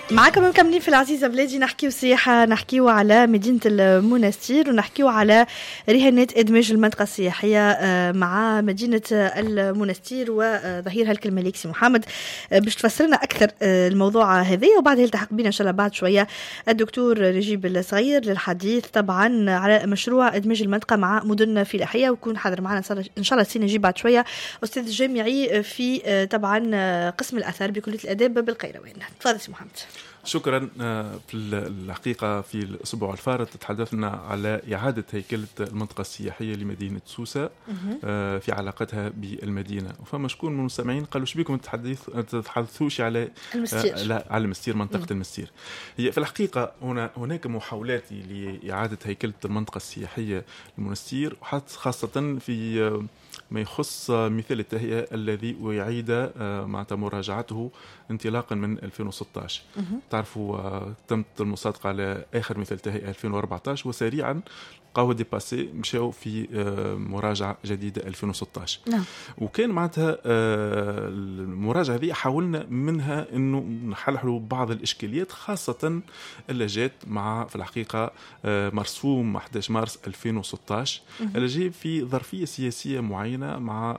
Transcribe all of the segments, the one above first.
معكم مكملين في العزيزة بلادي، نحكيو سياحة، نحكيو على مدينة المنستير، ونحكيو على رهانات إدماج المنطقة السياحية مع مدينة المنستير وظهيرها الملك سي محمد باش تفسرنا أكثر الموضوع هذا. وبعد يلتحق بنا إن شاء الله بعد شوية الدكتور رجيب الصغير للحديث طبعا على مشروع إدماج المنطقة مع مدن فلاحية، ويكون حاضر معنا إن شاء الله سينا نجيب بعد شوية أستاذ جامعي في طبعا قسم الأثار بكلية الآداب بالقيروان. تفضل سي محمد. شكرا. في الحقيقة في الأسبوع الفارط تحدثنا على إعادة هيكلة المنطقة السياحية لمدينة سوسة في علاقتها بالمدينة، وفما شكون من المستمعين قالوا شبيكم تتحدثوش على على المستير، منطقة المستير. هي في الحقيقة هناك محاولات لإعادة هيكلة المنطقة السياحية للمنستير، خاصة في ما يخص مثال التهيئة الذي يعيد مع مراجعته انطلاقا من 2016. تعرفوا تمت المصادقة على آخر مثال تهيئة 2014، وسريعا قاو ديباسي مشاو في مراجعة جديدة 2016. وكان معناتها المراجعة هذه حاولنا منها انه نحلحلوا بعض الاشكاليات، خاصة اللي جات مع في الحقيقة مرسوم 11 مارس 2016 اللي جاء في ظرفية سياسية معينة مع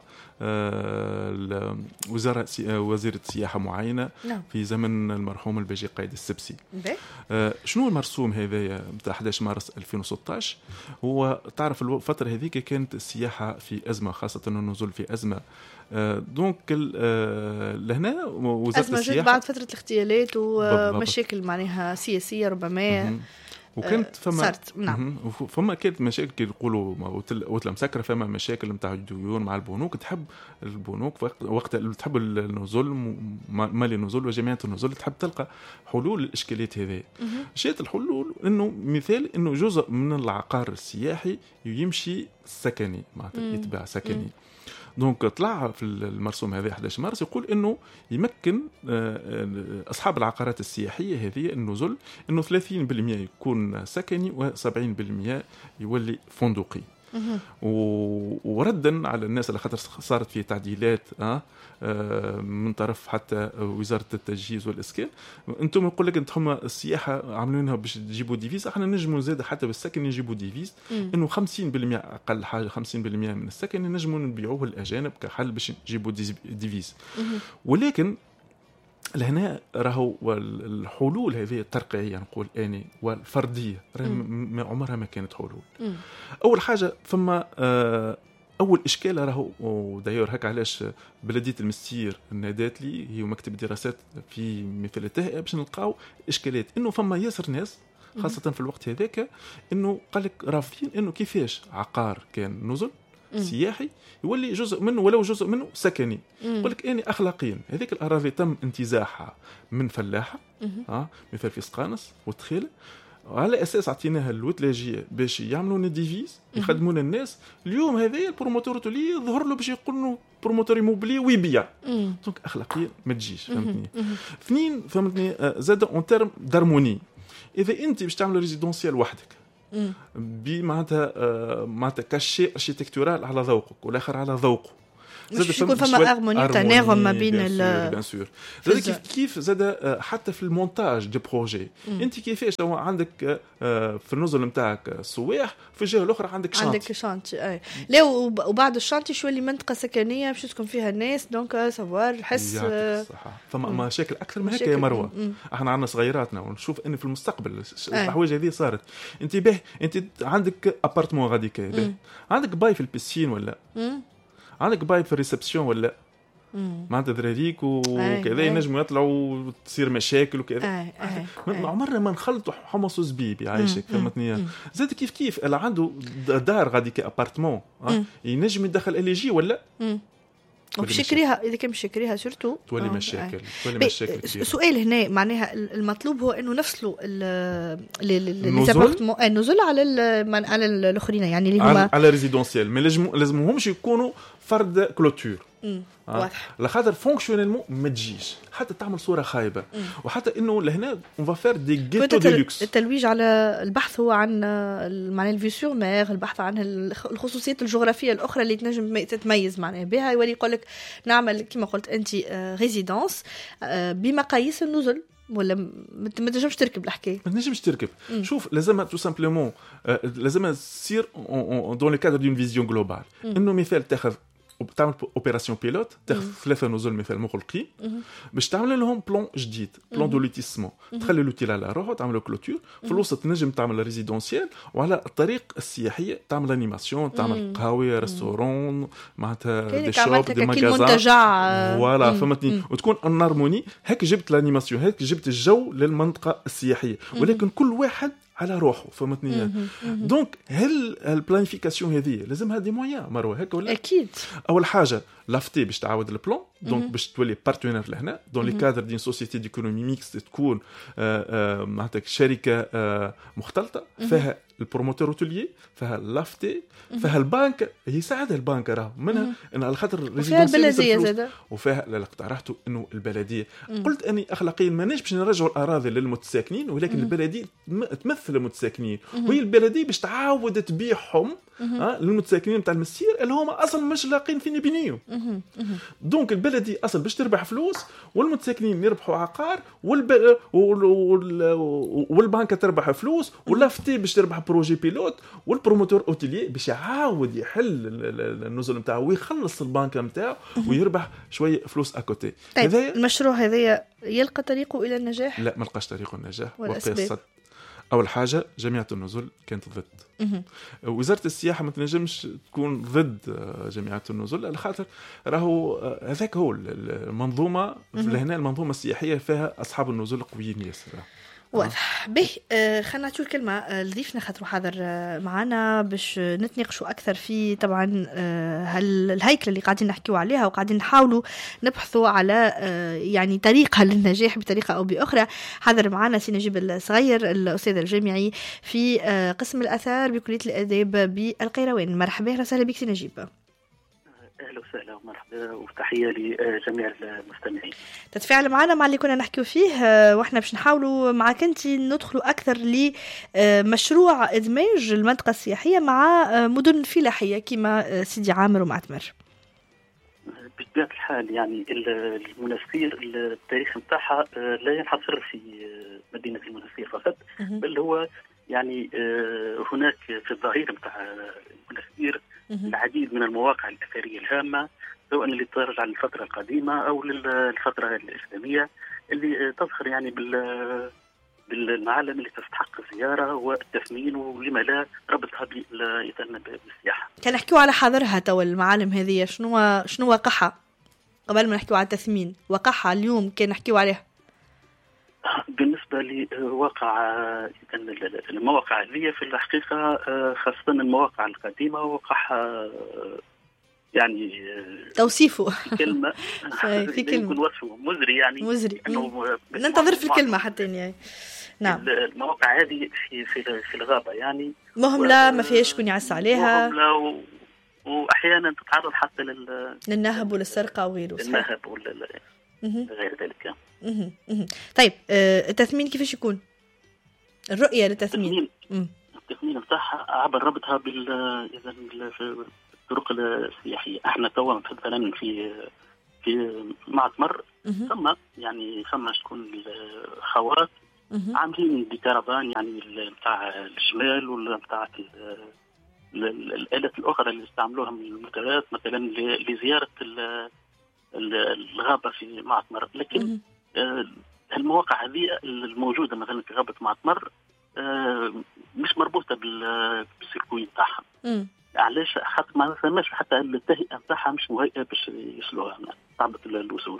وزيرة سياحة معينة في زمن المرحوم الباجي قايد السبسي. شنو المرسوم هذا بتاع 11 مارس 2016؟ هو تعرف الفترة هذيك كانت السياحة في أزمة، خاصة النزول في أزمة. دونك لهنا وزارة أزمة السياحة بعد فترة الاغتيالات ومشاكل معناها سياسية ربما وكانت فما كانت مشاكل يقولوا وتلا مسكره، فما مشاكل نتاع الديون مع البنوك. تحب البنوك وقت تحب النزول مالي النزول وجمعيه النزول تحب تلقى حلول للاشكاليات هذه. جات الحلول انه مثال انه جزء من العقار السياحي يمشي سكني، معناتها يتباع سكني. دونك طلع في المرسوم هذا 11 مارس يقول انه يمكن اصحاب العقارات السياحيه هذه النزل انه 30% يكون سكني و70% يولي فندقي. وردا على الناس اللي خاطر صارت في تعديلات من طرف حتى وزارة التجهيز والإسكان. أنتم يقول لك أنتم السياحة عاملينها باش تجيبوا ديفيز، احنا نجموا زاد حتى بالسكن نجيبوا ديفيز، إنه 50% أقل حاجة 50% من السكن نجموا نبيعوه الأجانب كحل باش نجيبوا ديفيز. ولكن لهنا راهو الحلول هذه الترقيعية نقول أني والفردية عمرها ما كانت حلول. أول حاجة فما أول إشكال راهو، وداير هكا علاش بلدية المستير نادات لي هي مكتب دراسات في مثل التهيئة باش نلقاو إشكالات، إنه فما ياسر ناس خاصة في الوقت هذاك إنه قالك رافضين إنه كيفاش عقار كان نزل سياحي يولي جزء منه ولو جزء منه سكني. يقول لك اني اخلاقيا هذيك الاراضي تم انتزاعها من فلاحه مثل في سقانس وتخيل، على اساس عطيناها الوتلاجيه باش يعملوا لنا ديفيز يخدمون الناس. اليوم هذا البروموتور تولي يظهر له باش يقول له بروموتور موبلي ويبيع. دونك اخلاقيا ما تجيش، فهمتني. اثنين فهمتني زاد اون تيرم دارموني، اذا انت باش تعمل ريزيدونسيال وحدك معناتها كاشي اركيتكتورال على ذوقك والاخر على ذوقه، زاد يكون فما ارموني تناغم ما بين بيان سور. زاد كيف زاد حتى في المونتاج دي بروجي، انت كيفاش عندك في النزل نتاعك سواح في الجهه الاخرى عندك شانتي لا وبعد الشانتي شو اللي منطقه سكنيه باش تسكن فيها الناس، دونك سافوار حس فما مشاكل اكثر من هيك يا مروه. احنا عندنا صغيراتنا ونشوف ان في المستقبل الحوايج هذه صارت. انت عندك ابارتمون غادي عندك باي في البيسين ولا عندك بايب في الريسبسيون ولا معناتها ذراريك وكذا ينجموا يطلعوا وتصير مشاكل وكذا. عمرنا ما نخلطوا حمص وزبيب يعيشك، فهمتني. زاد كيف اللي عنده دار غادي كابارتمون ينجم يدخل اليجي ولا وبشكريها إذا كان بشكريها سورتو تولي مشاكل. سؤال هنا معناها المطلوب هو إنه نفصلوا النزل على الآخرين، يعني اللي هما على ريزيدونسيال، ما لازمهمش يكونوا فرد كلوتور. لخاطر فونكشنالمون ما تجيش حتى تعمل صوره خايبه. وحتى انه لهنا اون فا فير دي جيتو دي لوكس. التلويج على البحث هو عن معناها الفيو سور مير، البحث عن الخصوصيات الجغرافيه الاخرى اللي تنجم تتميز معناها بها. يولي يقول لك نعمل كما قلت انت ريزيدونس بمقاييس النزل ولا ما تنجمش تركب الحكايه؟ ما تنجمش تركب. شوف لازم تو سامبلومون لازم تصير دون لو كادر دون فيزيون جلوبال. انه مثال تاخذ وبتعمل اوبيراسيون بيلوت تاخذ 3 نزل مثال مغلقين باش تعمل لهم بلان جديد، بلان دو لوتيسمون، تخلي لوتيل على روحه، تعمل كلوتور في الوسط، تنجم تعمل ريزيدونسيال، وعلى الطريق السياحيه تعمل انيماسيون، تعمل قهاوي، ريستورون، معناتها دي شوب، دي ماغازان، فوالا فهمتني، وتكون ان هارموني. هيك جبت الانيماسيون، هيك جبت الجو للمنطقه السياحيه، ولكن كل واحد على روحه، فهمتني. دونك هل البلانيفيكاسيون هذه لازمها دي مويان مروه هيك ولا؟ اكيد. اول حاجه لافتي باش تعاود البلان، دونك باش تولي بارتنير لهنا دون لي كادر دين سوسيتي ديكونومي ميكس، تكون معناتها شركه مختلطه فيها البروموتور اوتيليي، فيها لافتي، فيها البنك، يساعدها البنك راه منها ان على خاطر البلديه زاده، وفيها لا اقترحته انه البلديه قلت اني اخلاقيا ما باش نرجعوا الاراضي للمتساكنين، ولكن البلديه تمثل المتساكنين، وهي البلديه باش تعاود تبيعهم للمتساكنين نتاع المسير اللي هما اصلا مش لاقين فين يبنيو. دونك البلديه اصلا باش تربح فلوس، والمتساكنين يربحوا عقار، والبنكه تربح فلوس، ولافتي باش تربح بروجي بيلوت، والبروموتور اوتيليي باش يعاود يحل النزل نتاعو ويخلص البنكه نتاعو ويربح شويه فلوس اكوتي. طيب المشروع هذا يلقى طريقه الى النجاح؟ لا، ما لقاش طريقه النجاح. وقياس أول حاجة جامعة النزول كانت ضد. وزارة السياحة ما تنجمش تكون ضد جامعة النزول، على خاطر راهو هذاك هو المنظومة لهنا، المنظومة السياحية فيها أصحاب النزول قويين ياسر. واضح. به خلينا نعطيو الكلمة لضيفنا خاطر حاضر معنا باش نتناقشوا أكثر في طبعا الهيكلة اللي قاعدين نحكيو عليها، وقاعدين نحاولوا نبحثوا على يعني طريقها للنجاح بطريقة أو بأخرى. حاضر معنا سي نجيب الصغير، الأستاذ الجامعي في قسم الآثار بكلية الآداب بالقيروان. مرحبا، وسهلا بك سي نجيب. أهلا وسهلا ومرحبا، وتحية لجميع المستمعين. تتفاعل معنا مع اللي كنا نحكيو فيه، واحنا باش نحاولوا معك انت ندخلوا أكثر لمشروع إدماج المنطقة السياحية مع مدن فلاحية كما سيدي عامر ومعتمر. بطبيعة الحال يعني المنستير التاريخ نتاعها لا ينحصر في مدينة المنستير فقط، بل هو يعني هناك في الظهير نتاع المنستير العديد من المواقع الأثرية الهامة، سواء اللي ترجع للفترة القديمة أو للفترة الإسلامية، اللي تظهر يعني بالمعالم اللي تستحق الزيارة والتثمين، ولما لا ربطها بالسياحة. كان نحكيو على حاضرها تو المعالم هذه، شنو وقعها قبل ما نحكيو على التثمين؟ وقعها اليوم كان نحكيو عليها. بالنسبة لواقع المواقع هذه في الحقيقة، خاصة المواقع القديمة، وقعها يعني توصيفه كلمة في كلمة وصفه مزري، يعني مزري. ننتظر في الكلمة حتى يعني. نعم، المواقع هذه في الغابة يعني مهملة، ما فيهاش شكون يعس عليها، مهملة، وأحيانا تتعرض حتى للنهب والسرقة وغيره. النهب غير ذلك. طيب التثمين كيفاش يكون؟ الرؤية للتثمين التثمين بتاعها عبر ربطها بالطرق السياحية. احنا توا مثلا في معتمر ثم شكون الخوات عاملين دي كارفان، يعني بتاع الشمال ولا بتاع الآلات الأخرى اللي استعملوها من المنتجات، مثلا لزيارة الغابة في معتمر. لكن المواقع هذه الموجودة مثلا في غابة معتمر مش مربوطة بالسيركوي بتاعها. علاش؟ حتى ما فماش حتى التهيئة بتاعها مش مهيئة باش يصلوها، صعبة الوصول.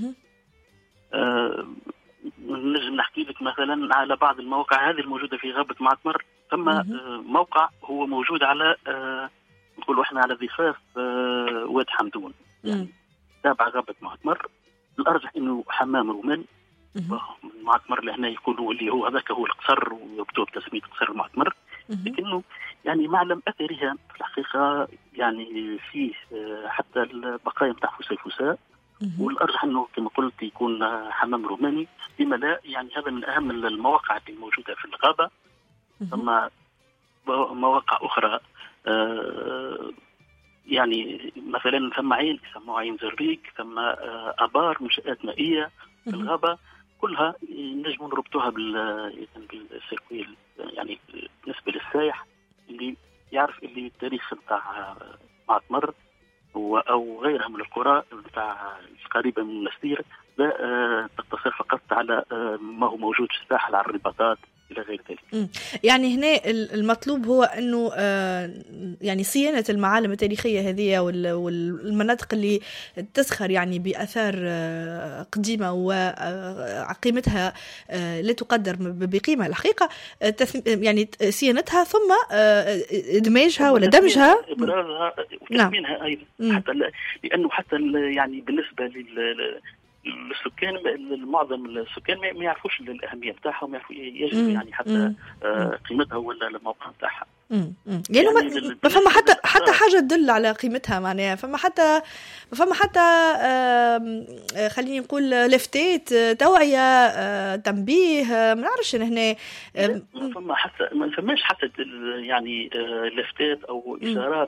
نجم نحكي لك مثلا على بعض المواقع هذه الموجودة في غابة معتمر. ثم موقع هو موجود على نقولوا احنا على ضفاف واد حمدون، يعني تابع غابة معتمر. الأرجح إنه حمام رومان معتمر لهنا يقولوا اللي هو هذاك هو القصر، ويكتب تسمية قصر المعتمر. لكنه يعني معلم أثري في الحقيقة، يعني فيه حتى البقايا نتاع فسيفساء، والأرجح إنه كما قلت يكون حمام روماني. لما لا، يعني هذا من أهم المواقع اللي موجودة في الغابة. ثم مواقع أخرى يعني مثلا ثم عين يسموها عين زربيك، ثم آبار منشآت مائية في الغابة. كلها نجم نربطوها بالسيركوي، يعني بالنسبه للسائح اللي يعرف اللي التاريخ نتاع معتمر او غيرها من القرى نتاع القريبه من المنستير لا تقتصر فقط على ما هو موجود في الساحل على الرباطات الى غير ذلك. يعني هنا المطلوب هو انه يعني صيانه المعالم التاريخيه هذه والمناطق اللي تزخر يعني باثار قديمه وقيمتها لا تقدر بقيمه الحقيقه، يعني صيانتها ثم ادماجها ولا دمجها ابرازها وتثمينها ايضا. حتى لانه حتى يعني بالنسبه السكان، معظم السكان ما يعرفوش الأهمية بتاعها وما يجب يعني حتى قيمتها ولا الموقع بتاعها. يعني ما فما حتى حاجة تدل على قيمتها، معناها فما حتى خليني نقول لفتات توعية تنبيه ما نعرفش هنا ما فماش حتى يعني لفتات أو إشارات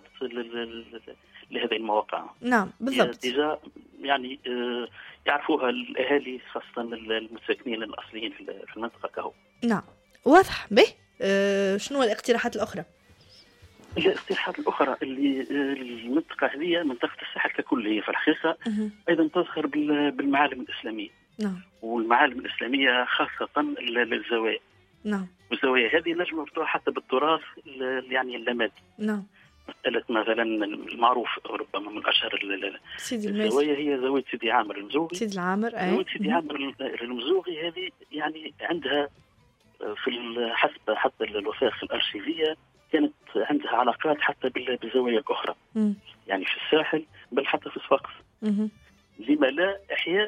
لهذه المواقع. نعم بالضبط. ديجا يعني يعرفوها الأهالي خاصة المساكنين الأصليين في المنطقة كهو. نعم واضح. به شنو الاقتراحات الأخرى؟ الاقتراحات الأخرى اللي المنطقة هذه منطقة الساحل ككل هي في الحقيقة أيضا تزخر بالمعالم الإسلامية. نعم. والمعالم الإسلامية خاصة الزوايا. نعم. والزوايا هذه نجم نربطوها حتى بالتراث يعني اللامادي. نعم. مسألة مثلا المعروف ربما من أشهر الزوايا هي زاوية سيدي عامر المزوغي. سيدي العامر زاوية سيدي عامر المزوغي هذه يعني عندها في حسب حتى الوثائق الأرشيفية كانت عندها علاقات حتى بالزوايا الأخرى. يعني في الساحل بل حتى في صفاقس. لما لا إحياء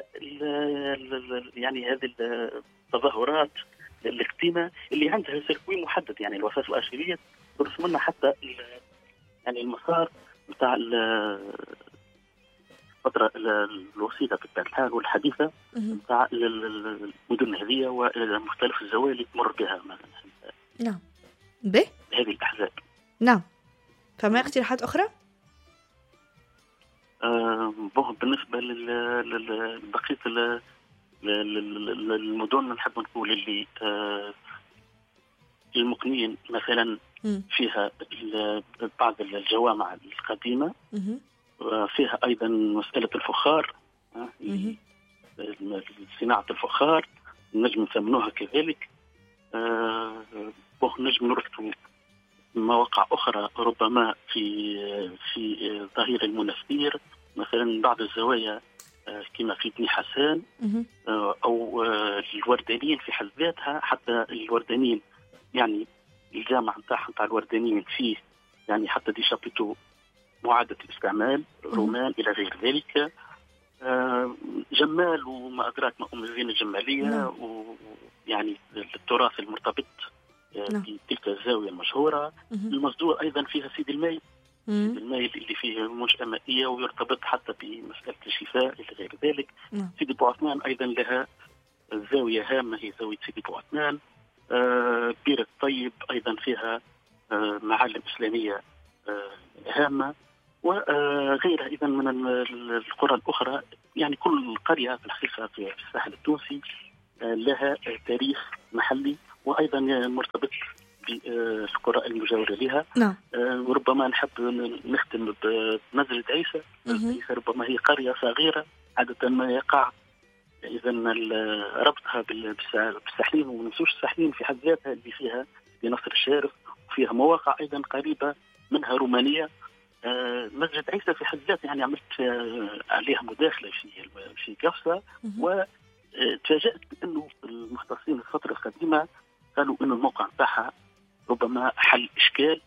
يعني هذه التظاهرات القديمة اللي عندها سيركوي محدد. يعني الوثائق الأرشيفية ترسم لنا حتى يعني المسار بتاع الفترة الوسيطة في الحال والحديثة بتاع المدن هذه ومختلف الزوايا اللي تمر بها مثلا. نعم. به هذه الأحزاب. نعم. فما اقتراحات أخرى؟ بالنسبة لبقية المدن نحب نقول اللي المقنين مثلا فيها بعض الجوامع القديمة، فيها أيضا مسألة الفخار، صناعة الفخار نجم نثمنوها كذلك. نجم نربطوا مواقع أخرى ربما في ظهير المنستير مثلا بعض الزوايا كما في بني حسان أو الوردانيين في حد ذاتها. حتى الوردانيين يعني الجامع نتاع الوردانيين فيه يعني حتى دي شابيتو معادة الاستعمال رومان إلى غير ذلك. جمال وما أدراك ما أم الزينة الجمالية ويعني التراث المرتبط بتلك الزاوية المشهورة. المصدور أيضا فيها سيد الماي. سيد الماي اللي فيه منشأة مائية ويرتبط حتى بمسألة الشفاء إلى غير ذلك. سيدي بوعثمان أيضا لها زاوية هامة هي زاوية سيدي بوعثمان. بير الطيب أيضا فيها معالم إسلامية هامة وغيرها إذن من القرى الأخرى. يعني كل قرية في الحقيقة في الساحل التونسي لها تاريخ محلي وأيضا مرتبط بالقرى المجاورة لها. وربما نحب نختم بنزلة عيسى. عيسى ربما هي قرية صغيرة عادة ما يقع إذن ربطها بالساحلين. وننسوش الساحلين في حد ذاتها اللي فيها بنصر الشارف وفيها مواقع أيضا قريبة منها رومانية. مسجد عيسى في حد ذاتها يعني عملت عليها مداخلة في قفصة وتفاجأت بأنه المختصين الفترة القديمة قالوا أن الموقع بتاعها ربما حل إشكال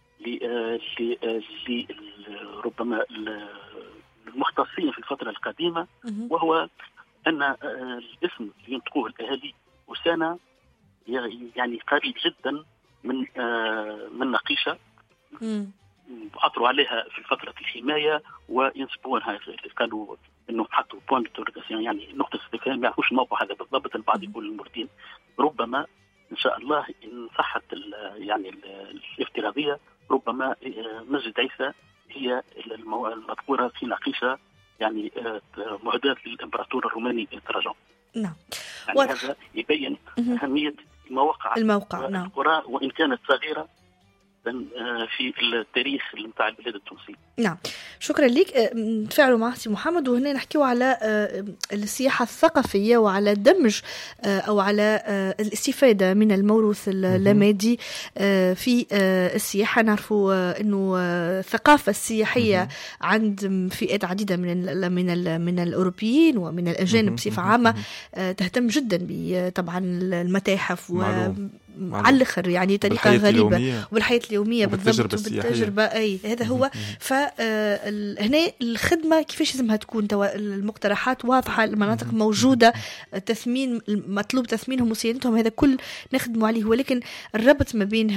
ربما المختصين في الفترة القديمة، وهو أن الاسم اللي ينطقوه الأهالي وسانة يعني قريب جدا من نقيشة. عثروا عليها في فترة الحماية وينسبونها. قالوا انه حطوا بوينت دورغاسيون يعني نقطة استفهام ما يعرفوش الموقع هذا بالضبط. البعض يقول المردين. ربما ان شاء الله ان صحت يعني الافتراضية ربما مسجد عيسى هي المذكورة في نقيشة يعني مهداة للامبراطور الروماني تراجان. نعم. يعني هذا يبين أهمية الموقع نعم. القرى وإن كانت صغيرة في التاريخ نتاع البلاد التونسي. نعم، شكرا لك. نتفاعلوا مع سي محمد، وهنا نحكيو على السياحة الثقافية وعلى دمج أو على الاستفادة من الموروث اللامادي في السياحة. نعرفوا أنه الثقافة السياحية عند فئات عديدة من الأوروبيين ومن الأجانب بصفة عامة تهتم جدا طبعا المتاحف وعلى الآخر يعني طريقة غريبة والحياة اليومية بالضبط بالتجربة. أي هذا هو. فهنا الخدمة كيفاش لازمها تكون؟ المقترحات واضحة، المناطق موجودة، تثمين مطلوب تثمينهم وصيانتهم، هذا كل نخدموا عليه. ولكن الربط ما بين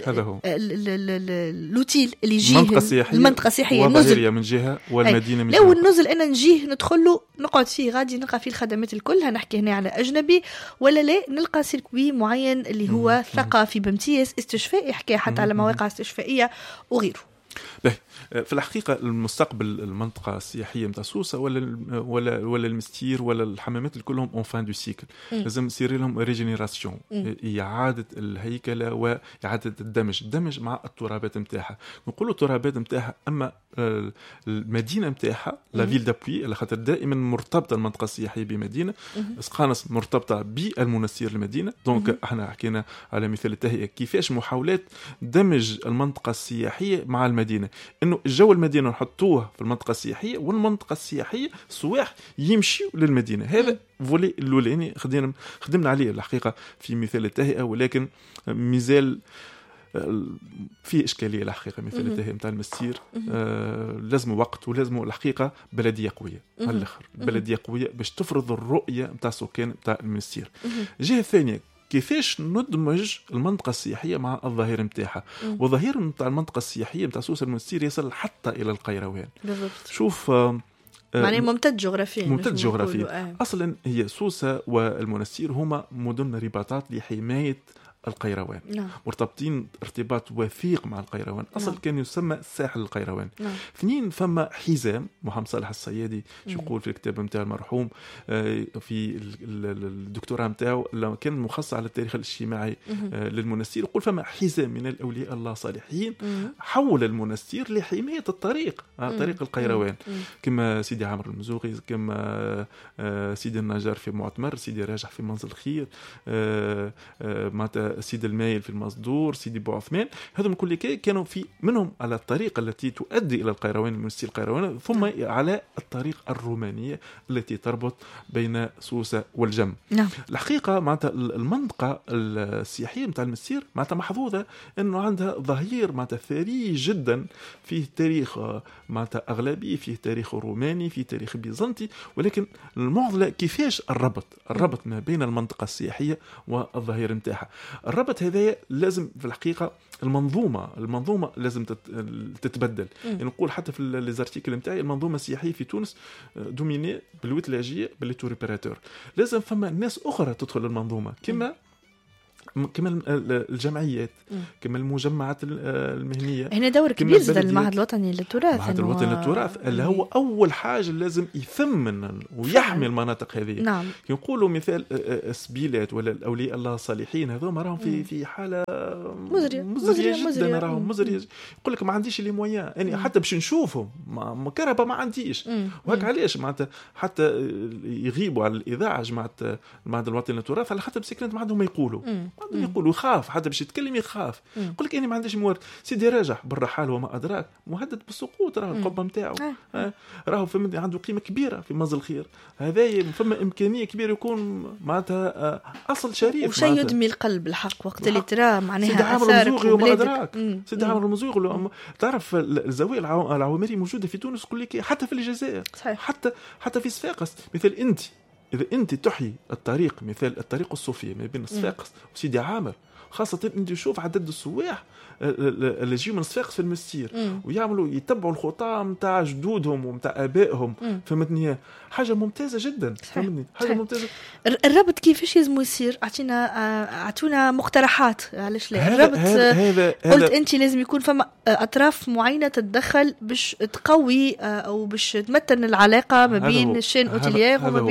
اللوتيل اللي يجيه المنطقة السياحية وظاهرية من جهة والمدينة من جهة. لو النزل أنا نجيه ندخل له نقعد فيه غادي نلقى فيه الخدمات الكل، هنحكي هنا على أجنبي ولا لا، نلقى سيركوي معين اللي هو ثقافي بامتياز، استشفاء، يحكي حتى على مواقع استشفائية وغيره. في الحقيقة المستقبل المنطقة السياحية متاع سوسة ولا المستير ولا الحمامات كلهم اون فان دو سيكل، لازم يصير لهم ريجينيراسيون، إعادة الهيكلة وإعادة الدمج مع الترابات نتاعها. نقولوا الترابات نتاعها أما المدينة نتاعها لا فيل دابوي، على خاطر دائما مرتبطة المنطقة السياحية بمدينة، سقانس مرتبطة بالمنستير المدينة. دونك احنا حكينا على مثال التهيئة كيفاش محاولات دمج المنطقة السياحية مع المدينة، انه الجو المدينه نحطوه في المنطقه السياحيه والمنطقه السياحيه السواح يمشيوا للمدينه. هذا فولي الاولاني خدمنا عليه الحقيقه في مثال التهيئه، ولكن مازال في اشكاليه الحقيقه. مثال التهيئه نتاع المستير لازم وقت ولازم الحقيقه بلديه قويه على الاخر، بلديه قويه باش تفرض الرؤيه نتاع السكان نتاع المستير. الجهه الثانيه كيفاش ندمج المنطقة السياحية مع الظهير متاعها، والظهير متاع المنطقة السياحية متاع سوسة المنستير يصل حتى إلى القيروان. شوف معناه ممتد جغرافيا. أصلا هي سوسة والمنستير هما مدن رباطات لحماية القيروان. مرتبطين ارتباط وثيق مع القيروان. أصل كان يسمى ساحل القيروان. اثنين، فما حزام محمد صالح الصيادي يقول في الكتاب متاع المرحوم في الدكتوراه متاعه لما كان مخصص على التاريخ الاجتماعي للمنستير، يقول فما حزام من الأولياء الله صالحين حول المنستير لحماية الطريق طريق القيروان، كما سيدي عمرو المزوغي، كما سيدي النجار في معتمر، سيدي راجح في منزل خير، سيد المايل في المصدور، سيدي بو عثمان. هذم كل كانوا في منهم على الطريق التي تؤدي إلى القيروان المنستير القيروان، ثم على الطريق الرومانية التي تربط بين سوسة والجم. الحقيقة معناتها المنطقة السياحية متاع المنستير معناتها محظوظة إنه عندها ظهير معناتها ثري جدا، فيه تاريخ معناتها أغلبي، فيه تاريخ روماني، فيه تاريخ بيزنطي، ولكن المعضلة كيفاش الربط ما بين المنطقة السياحية والظهير متاعها. الربط هذا لازم في الحقيقة المنظومة لازم تتبدل. يعني نقول حتى في الارتيكل نتاعي المنظومة السياحية في تونس دوميني بالوتلاجية بالتور اوبيراتور. لازم فما ناس أخرى تدخل المنظومة كما الجمعيات، كما المجمعات المهنية. هنا دور كبير زاد المعهد الوطني للتراث. المعهد الوطني للتراث اللي هو أول حاجة لازم يثمن ويحمي المناطق هذه. يقولوا مثال السبيلات ولا الأولياء الله الصالحين هذوما راهم في حالة مزرية جدا، راهم مزرية. يقول لك ما عنديش لي مويان، يعني حتى باش نشوفهم ما كهرباء ما عنديش. وهك علاش معناتها حتى يغيبوا على الإذاعة جماعة المعهد الوطني للتراث على خاطر بسكنات ما عندهم ما يقولوا يخاف حتى باش يتكلم يخاف. يقول لك اني ما عنديش موارد. سيدي راجح بالرحال وما ادراك مهدد بالسقوط، راه القبه نتاعو راهو عنده قيمه كبيره في منزل الخير. هذا فما امكانيه كبيره يكون معناتها اصل شريف وشيء يدمي القلب الحق وقت اللي ترى معناها سيدي عمرو المزوغي وما ادراك. سيدي عمرو المزوغي تعرف الزوايا العوامريه موجوده في تونس كل حتى في الجزائر، حتى في صفاقس. مثل إذا أنت تحيي الطريق، مثال الطريق الصوفية ما بين صفاقس وسيدي عامر، خاصة أنت تشوف عدد السواح اللي يجيوا من صفاقس في المستير ويعملوا يتبعوا الخطى متاع جدودهم ومتاع آبائهم. فهمتني؟ حاجة ممتازة جدا. فهمتني؟ حاجة ممتازة. الربط كيفاش لازم يصير؟ أعطونا مقترحات علاش لا الربط. قلت أنت لازم يكون فما أطراف معينة تتدخل باش تقوي أو باش تمتن العلاقة ما بين الشين أوتيليير وما بين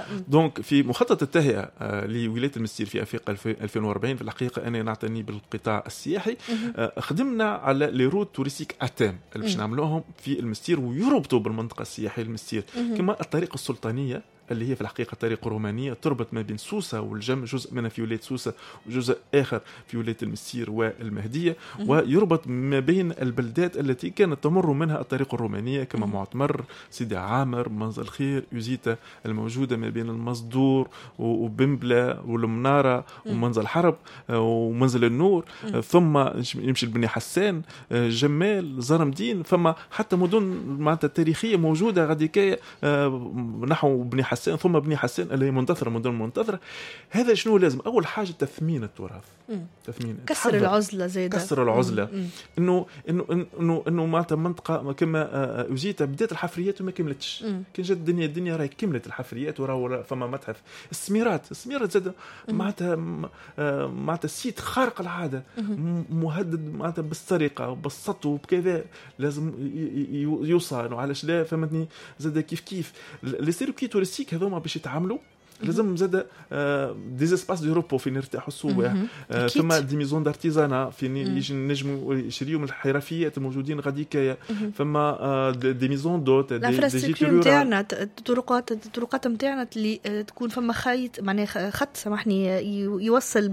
دونك في مخطط التهيئة لولاية المستير في أفريقيا 2040 في الحقيقة أنا نعتني بالقطاع السياحي. خدمنا على لي روت توريستيك أتام اللي باش نعملوهم في المستير ويربطوا بالمنطقة السياحية المستير، كما الطريق السلطانية اللي هي في الحقيقة طريق رومانية تربط ما بين سوسة والجم، جزء منها في ولاية سوسة وجزء آخر في ولاية المستير والمهدية، ويربط ما بين البلدات التي كانت تمر منها الطريق الرومانية كما معتمر، سيدي عامر، منزل الخير، يوزيتا الموجودة ما بين المصدور وبنبلة والمنارة ومنزل حرب ومنزل النور، ثم يمشي لبني حسان، جمال، زرمدين، فما حتى مدن معناتها تاريخية موجودة غاديكاية نحو بني حسان، ثم بني حسان اللي هي منتظرة مدن منتظرة. هذا شنو لازم؟ أول حاجة تثمين التراث، تثمين، كسر العزلة زيادة، كسر العزلة. إنه معناتها منطقة كما وزيتا بدات الحفريات وما كملتش، كان جات الدنيا راهي كملت الحفريات وراه فما متحف. السميرات زاد معناتها سيت خارق العادة، مهدد معناتها بالسرقة وبالسطو وبكذا، لازم يوصل وعلاش لا، فهمتني؟ زاد كيف لي سيركوي توريستيك هذوما باش يتعاملوا لازم زاد دي اسباس دو روبو فين يرتاحوا السواح، ثم دي ميزون دارتيزانا فين ينجموا يشريوا من الحرفيات الموجودين غاديكايا، فما دي ميزون دوت دي جيتورور نتاعنا، الطرقات نتاعنا اللي تكون فما خيط معناها خط سامحني يوصل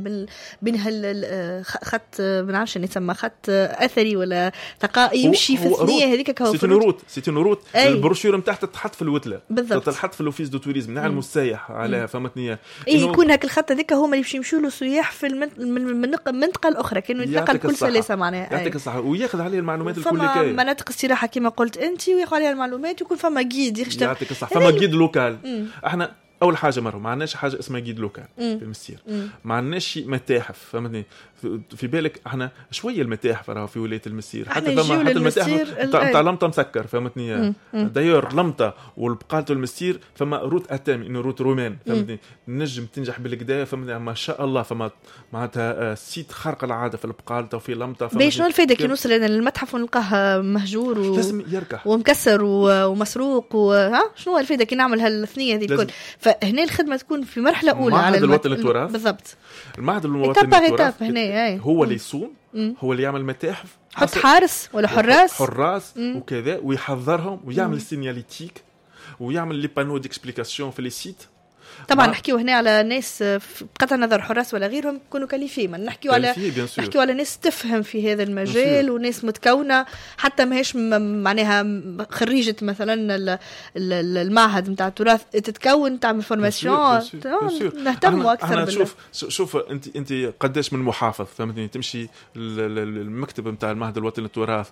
بين خط ما نعرفش يسمى خط اثري ولا ثقافي يمشي في الثنيه هذيك كهو سيتي نوروت البروشور نتاعها تحط في الوتله، تحط في الاوفيس دو توريزم نتاع المسايح على فهمتني. يكون هاك الخط هذيك هما اللي يمشوا له السياح في المنطقه الاخرى، كانوا يتنقل كل سلاسه معناها، يعطيك الصحه، وياخذ عليه المعلومات الكليه، فما مناطق استراحه كما قلت انت وياخذ عليها المعلومات، ويكون فما جيد يشتغل، يعطيك الصحه، فما جيد لوكال. احنا اول حاجه ما عندناش حاجه اسمها جيد لوكال في المستير، ما عندناش متاحف، فهمتني؟ في بالك احنا شويه المتاحف راهو في ولايه المستير، حتى المتاحف تاع لمطه مسكر، فهمتني؟ دايور لمطه والبقاله المستير فما روت اتام، انه روت رومان، فهمتني؟ نجم تنجح بالكدا، فهمتني؟ ما شاء الله فما معناتها سيت خارق العاده في البقاله وفي لمطه. باش شنو الفائده كي نوصل للمتحف ونلقاه مهجور لازم يركح ومكسر ومسروق شنو الفائده كي نعمل هالثنيه هذه الكل؟ فهنا الخدمه تكون في مرحله اولى على الوطن التراث بالضبط. المعهد الوطني للتراث هنا هو اللي يصون، هو اللي يعمل متاحف، حط حارس ولا حراس وكذا، ويحضرهم ويعمل السينياليتيك ويعمل لي بانو ديكسبليكاسيون في لي سيت. طبعا نحكيو هنا على ناس بقطع نظر حراس ولا غيرهم يكونوا كاليفي، ما نحكيو على ناس تفهم في هذا المجال وناس متكونه، حتى ماهيش معناها خريجه مثلا المعهد نتاع التراث، تتكون تعمل فورماسيون، نهتموا اكثر شوف انت قداش من محافظ، فهمتني؟ تمشي المكتب نتاع المعهد الوطني للتراث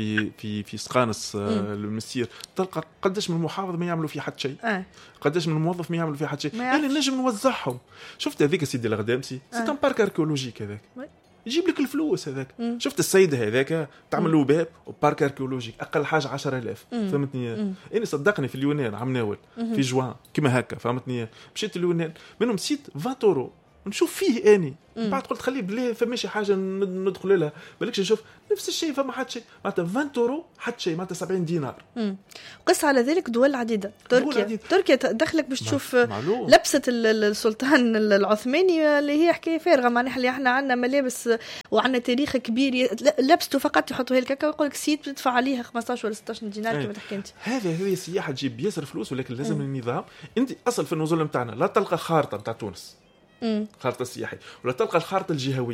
في سقانس المستير، تلقى قداش من المحافظ ما يعملوا فيه حتى شيء، قداش من الموظف ما يعملوا فيه حتى شيء، يعني نجم نوزعهم. شفت هذيك سيدي الغدامسي سي ان بارك اركيولوجيك هذاك يجيب لك الفلوس هذاك. شفت السيده هذاك تعمل له باب وبارك اركيولوجيك اقل حاجه 10,000، فهمتني؟ اني صدقني في اليونان عم ناول في جوان كما هكا، فهمتني؟ مشيت اليونان منهم سيت 20 يورو نشوف فيه اني بعد قلت خليه بلي فماشي حاجه ندخل لها، بالكش نشوف نفس الشيء، فما حد شيء معناتها 20 يورو حد شيء معناتها 70 دينار. قص على ذلك دول عديده، تركيا دخلك باش تشوف لبسه السلطان العثماني اللي هي حكايه فارغه، معناها اللي احنا عندنا ملابس وعندنا تاريخ كبير، لبسته فقط يحطوها لك ويقول لك سيت تدفع عليه 15 ولا 16 دينار كما تحكي انت. هذه السياحه تجيب ياسر فلوس، ولكن لازم النظام. انت اصل في النزول نتاعنا لا تلقى خارطه نتاع تونس، خارطه سياحيه، ولا تلقى الخارطه الجهويه.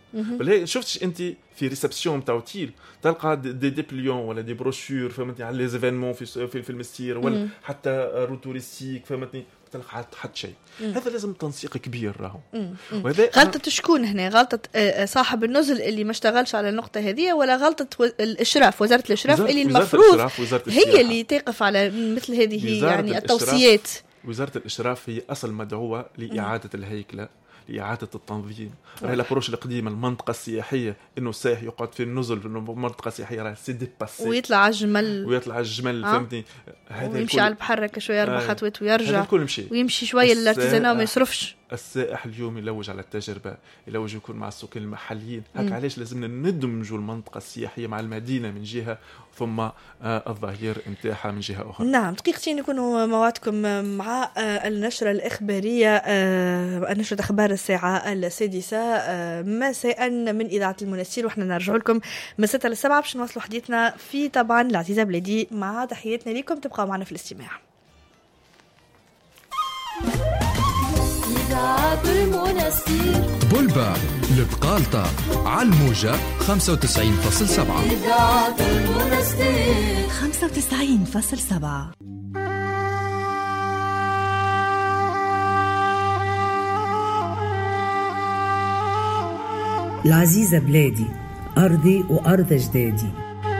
بل شفتش انت في ريسبسيون نتاع اوتيل تلقى دي ديبليون ولا دي بروشور، فهمتني؟ على لي زيفينمون في المستير، ولا حتى روتوريستيك، فهمتني؟ تلقى حتى شيء. هذا لازم تنسيق كبير راهو. غلطة شكون هنا؟ غلطة صاحب النزل اللي ما اشتغلش على النقطة هذه، ولا غلطة الإشراف، وزارة الإشراف اللي المفروض هي اللي تقف على مثل هذه يعني التوصيات؟ وزارة الإشراف هي أصل مدعوة لإعادة الهيكلة لإعادة التنظيم. راهي الابروش القديمة المنطقة السياحية إنه السائح يقعد في النزل في المنطقة السياحية راهي سي ديباسي ويطلع على الجمل فهمتني. هذا ويمشي على البحر هكا شوية 4 خطوات ويرجع ويمشي شوية الارتزانة وما يصرفش. السائح اليوم يلوج على التجربة، يلوج يكون مع السكان المحليين. هكا علاش لازمنا ندمجوا المنطقة السياحية مع المدينة من جهة ثم الظهير نتاعها من جهة أخرى. نعم دقيقتين يكونوا موعدكم مع النشرة الإخبارية، النشرة أخبار الساعة 6 مساء من إذاعة المنستير، وإحنا نرجع لكم من 6 ل7 باش نواصلوا حديثنا في طبعا العزيزة بلادي. مع تحياتنا لكم، تبقوا معنا في الاستماع. إذاعة المنستير بولبار البقالطة على الموجة 95.7. إذاعة المنستير 95.7. العزيزة بلادي، أرضي وأرض أجدادي.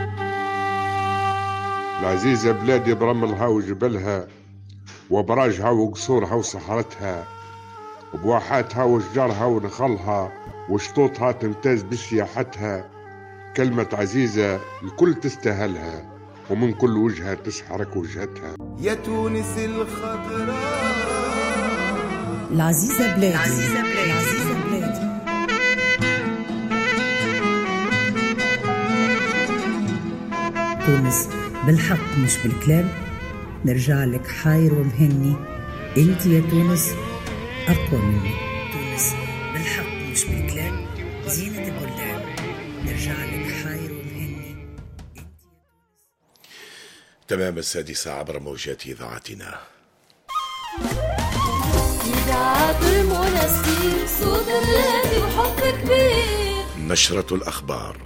العزيزة بلادي برملها وجبلها وبراجها وقصورها وصحرتها وبواحاتها وشجرها ونخلها وشطوطها تمتاز بسياحتها. كلمة عزيزة الكل تستاهلها ومن كل وجهة تسحرك وجهتها. يا تونس الخضراء العزيزة بلادي، العزيزة بلادي، العزيزة بلادي. تونس بالحق مش بالكلام، نرجع لك حاير ومهني، انت يا تونس أقوى مني. تونس بالحق مش بالكلام، زينة البلدان، نرجع لك حاير ومهني. تمام 6 عبر موجات إذاعتنا. إذاعة المنستير صوت الذي وحب كبير. نشرة الأخبار.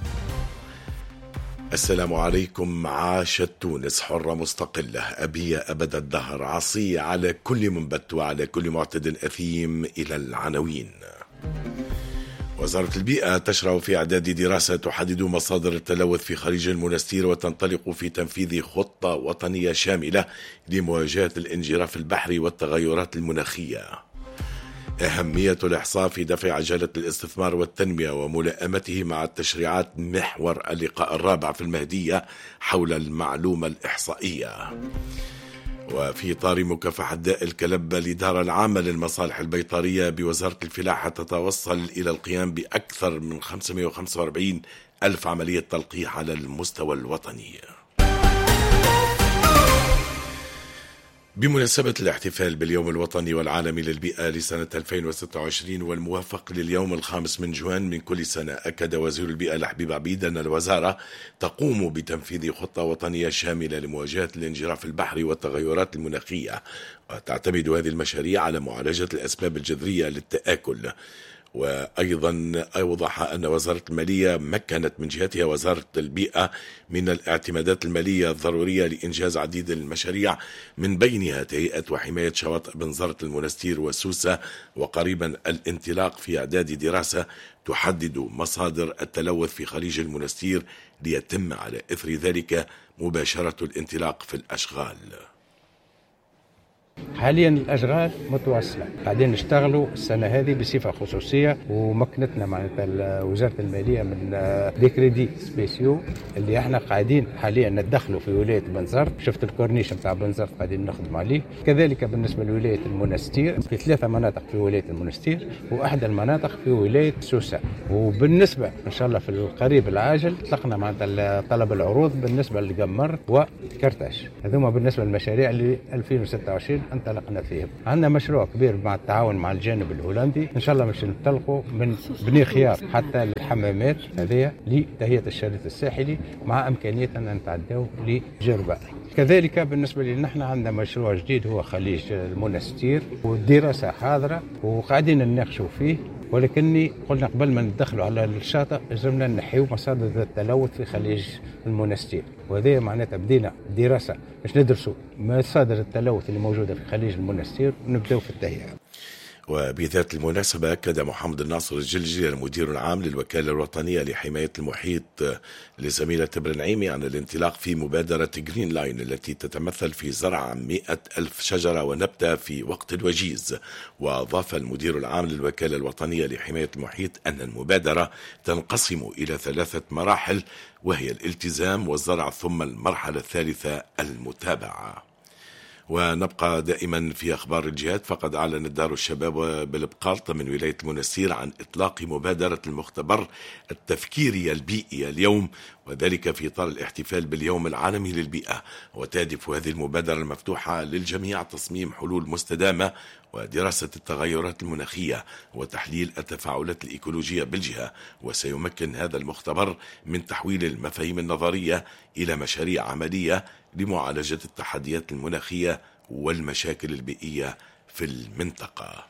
السلام عليكم. عاشت تونس حرة مستقلة أبية أبد الدهر، عصية على كل منبت وعلى كل معتد أثيم. إلى العناوين. وزارة البيئة تشرع في إعداد دراسة تحدد مصادر التلوث في خليج المنستير وتنطلق في تنفيذ خطة وطنية شاملة لمواجهة الانجراف البحري والتغيرات المناخية. أهمية الإحصاء في دفع عجلة الاستثمار والتنمية وملائمته مع التشريعات محور اللقاء الرابع في المهدية حول المعلومة الإحصائية. وفي إطار مكافحة داء الكلب، الإدارة العامة للمصالح البيطرية بوزارة الفلاحة تتوصل إلى القيام بأكثر من 545 ألف عملية تلقيح على المستوى الوطني. بمناسبة الاحتفال باليوم الوطني والعالمي للبيئة لسنة 2026 والموافق لليوم 5 من جوان من كل سنة، أكد وزير البيئة لحبيب عبيد أن الوزارة تقوم بتنفيذ خطة وطنية شاملة لمواجهة الانجراف البحري والتغيرات المناخية، وتعتمد هذه المشاريع على معالجة الأسباب الجذرية للتآكل. وأيضا أوضح أن وزارة المالية مكنت من جهتها وزارة البيئة من الاعتمادات المالية الضرورية لإنجاز عديد المشاريع، من بينها تهيئة وحماية شواطئ بنزرة المنستير وسوسة، وقريبا الانطلاق في إعداد دراسة تحدد مصادر التلوث في خليج المنستير ليتم على إثر ذلك مباشرة الانطلاق في الأشغال. حاليا الأشغال متواصلة، قاعدين نشتغلوا السنة هذه بصفة خصوصية، ومكنتنا معناتها وزارة المالية من ديكريدي سبيسيو اللي احنا قاعدين حاليا ندخلوا في ولاية بنزرت. شفت الكورنيش متاع بنزرت قاعدين نخدم عليه. كذلك بالنسبة لولاية المنستير في 3 مناطق في ولاية المنستير، وأحد المناطق في ولاية سوسة. وبالنسبة إن شاء الله في القريب العاجل طلقنا معناتها طلب العروض بالنسبة لقمر وكرتاش. هذوما بالنسبة للمشاريع اللي 2026 انطلقنا فيهم. عندنا مشروع كبير مع التعاون مع الجانب الهولندي، ان شاء الله مش ننطلقوا من بني خيار حتى الحمامات هذه لتهيئة الشريط الساحلي، مع امكانيه ان نتعداو لجربة. كذلك بالنسبه لنا نحن عندنا مشروع جديد هو خليج المنستير، والدراسه حاضره وقاعدين نناقشوا فيه، ولكني قلنا قبل ما ندخلوا على الشاطئ لازمنا نحيو مصادر التلوث في خليج المنستير، وهذا معناتها بدينا دراسه باش ندرسوا مصادر التلوث اللي موجوده في خليج المنستير ونبداو في التهيئه. وبذات المناسبة أكد محمد الناصر الجلجلي المدير العام للوكالة الوطنية لحماية المحيط لزميلة برنعيمي عن الانطلاق في مبادرة جرين لاين التي تتمثل في زرع 100,000 شجرة ونبتة في وقت وجيز. وأضاف المدير العام للوكالة الوطنية لحماية المحيط أن المبادرة تنقسم إلى 3 مراحل، وهي الالتزام والزرع ثم المرحلة الثالثة المتابعة. ونبقى دائما في أخبار الجهات، فقد أعلنت دار الشباب بالبقالطة من ولاية المنستير عن إطلاق مبادرة المختبر التفكيري البيئي اليوم، وذلك في إطار الاحتفال باليوم العالمي للبيئة. وتهدف هذه المبادرة المفتوحة للجميع تصميم حلول مستدامة ودراسة التغيرات المناخية وتحليل التفاعلات الإيكولوجية بالجهة. وسيمكن هذا المختبر من تحويل المفاهيم النظرية إلى مشاريع عملية لمعالجة التحديات المناخية والمشاكل البيئية في المنطقة.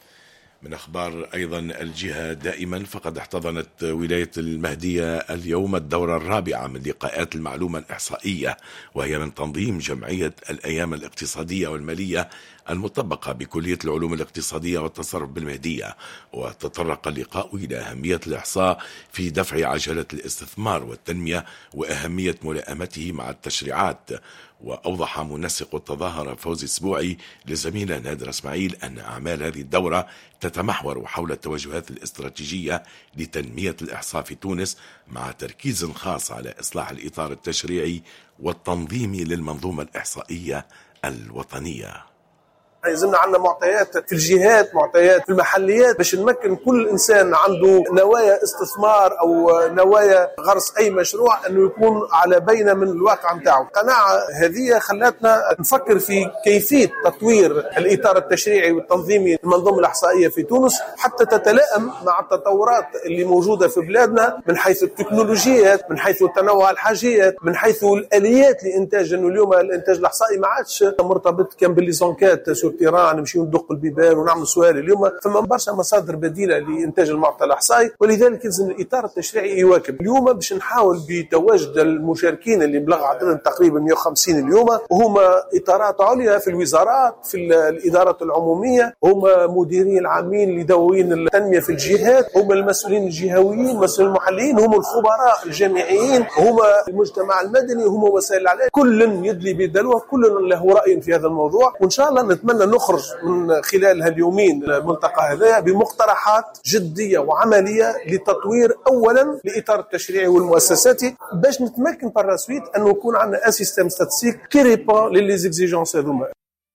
من أخبار أيضا الجهة دائما، فقد احتضنت ولاية المهدية اليوم الدورة الرابعة من لقاءات المعلومة الإحصائية، وهي من تنظيم جمعية الأيام الاقتصادية والمالية المطبقة بكلية العلوم الاقتصادية والتصرف بالمهدية. وتطرق اللقاء إلى أهمية الإحصاء في دفع عجلة الاستثمار والتنمية وأهمية ملائمته مع التشريعات. وأوضح منسق التظاهرة فوزي السبوعي لزميلة نادر اسماعيل أن أعمال هذه الدورة تتمحور حول التوجهات الاستراتيجية لتنمية الإحصاء في تونس، مع تركيز خاص على إصلاح الإطار التشريعي والتنظيمي للمنظومة الإحصائية الوطنية. يلزمنا عندنا معطيات في الجهات، معطيات في المحليات، باش نمكن كل إنسان عنده نوايا استثمار أو نوايا غرس أي مشروع أنه يكون على بينة من الواقع متاعه. القناعة هذه خلتنا نفكر في كيفية تطوير الإطار التشريعي والتنظيمي للمنظومة الإحصائية في تونس حتى تتلائم مع التطورات اللي موجودة في بلادنا من حيث التكنولوجيات، من حيث تنوع الحاجيات، من حيث الآليات لإنتاج. أنه اليوم الإنتاج الإحصائي ما عادش مرتبط كان بالليزونكات تيران نمشيو ندق البيبان ونعمل سؤال. اليوم فما برشا مصادر بديله لانتاج المعطى الاحصائي، ولذلك يلزم الاطار التشريعي يواكب. اليوم باش نحاول بتواجد المشاركين اللي بلغ عددهم تقريبا 150 اليوم، وهما اطارات عليا في الوزارات، في الادارات العموميه، هما مديرين العامين لدواوين التنميه في الجهات، هما المسؤولين الجهويين، المسؤولين المحليين، هما الخبراء الجامعيين، هما المجتمع المدني، هما وسائل الاعلام، كل يدلي بدلوه، كل له راي في هذا الموضوع. وان شاء الله نتمنى نخرج من خلال هاليومين الملتقى هذا بمقترحات جدية وعملية لتطوير أولا لإطار التشريعي والمؤسساتي، باش نتمكن بالرسويت أنه يكون عندنا سيستم ستاتستيك كي ريبون للإكزيجونس هذوما.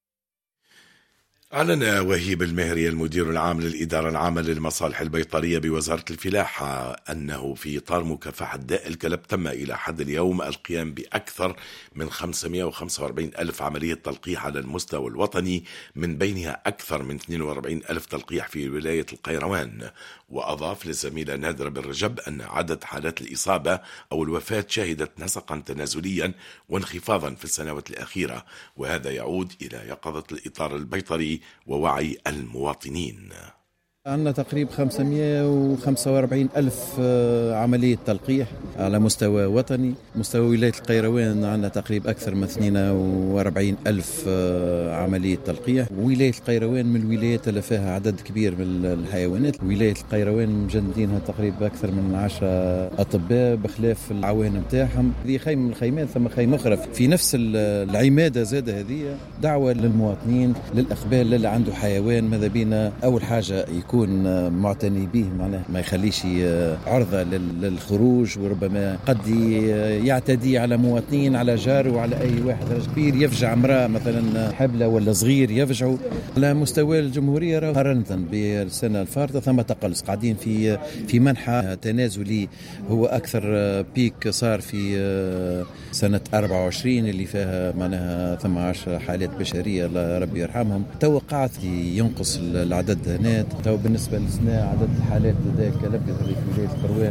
أعلن وهيب المهري المدير العام للإدارة العامة للمصالح البيطرية بوزارة الفلاحة أنه في إطار مكافحة داء الكلب تم إلى حد اليوم القيام بأكثر من 545 ألف عملية تلقيح على المستوى الوطني، من بينها أكثر من 42 ألف تلقيح في ولاية القيروان. وأضاف للزميلة نادرة بن رجب أن عدد حالات الإصابة أو الوفاة شهدت نسقا تنازليا وانخفاضا في السنوات الأخيرة، وهذا يعود إلى يقظة الإطار البيطري ووعي المواطنين. عندنا تقريبا 545 ألف عملية تلقيح على مستوى وطني. مستوى ولاية القيروان عندنا تقريبا أكثر من 42 ألف عملية تلقيح. ولاية القيروان من الولايات اللي فيها عدد كبير من الحيوانات. ولاية القيروان مجندينها تقريبا أكثر من 10 أطباء بخلاف العوان متاعهم. هذه خيمة من الخيمات، ثم خيمة أخرى في نفس العمادة زادة. هذه دعوة للمواطنين للإقبال اللي عنده حيوان، ماذا بينا أول حاجة يكون معتني به، معناه ما يخليش عرضة للخروج، وربما قد يعتدي على مواطنين، على جار وعلى أي واحد كبير يفجع امرأة مثلا حبلة ولا صغير يفجعوا. على مستوى الجمهورية مقارنة بالسنة الفارطة ثم تقلص، قاعدين في منحى تنازلي. هو أكثر بيك صار في سنة 24 اللي فيها معناها 18 حالات بشرية، الله ربي يرحمهم. توقعت ينقص العدد هنا. بالنسبة للسنة عدد الحالات لدى الكلب في ولاية القيروان